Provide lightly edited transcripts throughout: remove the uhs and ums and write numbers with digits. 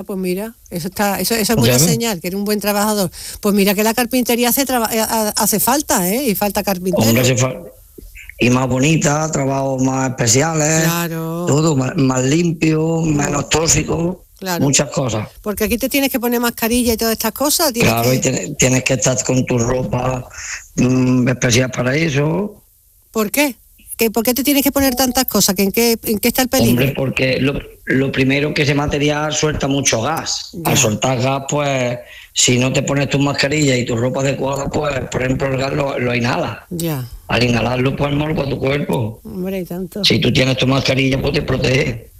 pues mira, eso es buena señal, que eres un buen trabajador. Pues mira que la carpintería hace falta, y falta carpintero. Hombre, y más bonita, trabajos más especiales, claro. Todo más limpio, menos tóxico, claro. Muchas cosas. Porque aquí te tienes que poner mascarilla y todas estas cosas. Claro, y tienes que estar con tu ropa especial para eso. ¿Por qué? ¿Por qué te tienes que poner tantas cosas? ¿En qué está el peligro? Hombre, porque lo primero que ese material suelta mucho gas. Ya. Al soltar gas, pues, si no te pones tu mascarilla y tu ropa adecuada, pues, por ejemplo, el gas lo inhalas. Ya. Al inhalarlo, pues, malo para tu cuerpo. Hombre, y tanto. Si tú tienes tu mascarilla, pues te protege.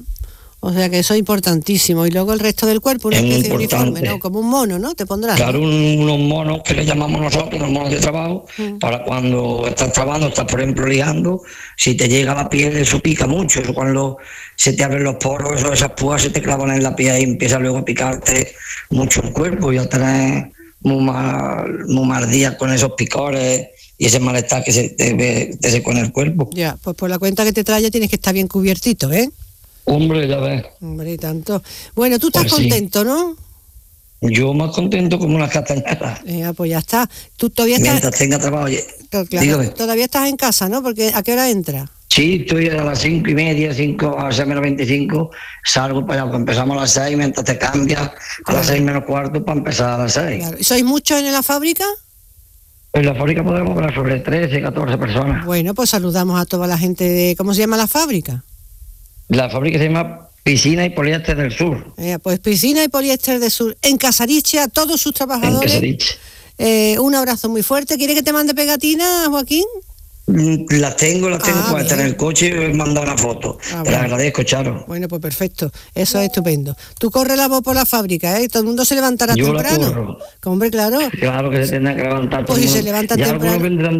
O sea que eso es importantísimo. Y luego el resto del cuerpo, una especie de uniforme, ¿no? Como un mono, ¿no? Te pondrás. Claro, unos monos que le llamamos nosotros, unos monos de trabajo, para cuando estás trabajando, estás, por ejemplo, liando, si te llega a la piel, eso pica mucho. Eso cuando se te abren los poros, esas púas se te clavan en la piel y empieza luego a picarte mucho el cuerpo. Y a tener muy mal día con esos picores y ese malestar que se te secó en el cuerpo. Ya, pues por la cuenta que te trae ya tienes que estar bien cubiertito, ¿eh? Hombre, ya ves. Hombre, y tanto. Bueno, tú estás contento, sí. ¿No? Yo más contento como unas castañadas. Pues ya está. Tú todavía mientras estás... tenga trabajo. Claro, todavía estás en casa, ¿no? Porque ¿a qué hora entras? Sí, estoy a las 5:30, 5 a 6:25, salgo para allá, pues empezamos a las 6, mientras te cambias a las 6:15 para empezar a las 6. Claro. ¿Sois muchos en la fábrica? En la fábrica podemos hablar sobre 13, 14 personas. Bueno, pues saludamos a toda la gente de... ¿Cómo se llama la fábrica? La fábrica se llama Piscina y Poliéster del Sur. Pues Piscina y Poliéster del Sur. En Casariche, a todos sus trabajadores. En Casariche. Un abrazo muy fuerte. ¿Quiere que te mande pegatinas, Joaquín? Las tengo, pues está en el coche y me manda una foto. Te la agradezco, Charo. Bueno, pues perfecto. Eso es estupendo. Tú corre la voz por la fábrica, ¿eh? Todo el mundo se levantará temprano. Yo la corro. Hombre, claro. Claro que se tendrá que levantar. Pues si se levanta temprano.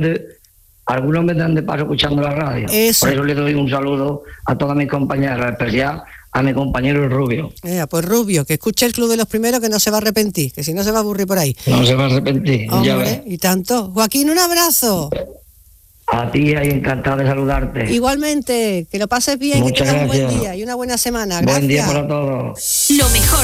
Algunos vendrán de paso escuchando la radio. Eso. Por eso le doy un saludo a todas mis compañeras, en especial a mi compañero el Rubio. Pues Rubio, que escuche el Club de los Primeros, que no se va a arrepentir, que si no se va a aburrir por ahí. No se va a arrepentir, hombre, ya ves. Y tanto. Joaquín, un abrazo. A ti, ahí encantado de saludarte. Igualmente, que lo pases bien, muchas que tengas gracias. un buen día y una buena semana. Buen día para todos. Lo mejor